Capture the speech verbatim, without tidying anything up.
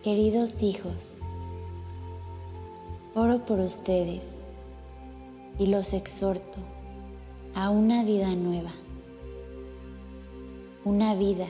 Queridos hijos, oro por ustedes y los exhorto a una vida nueva, una vida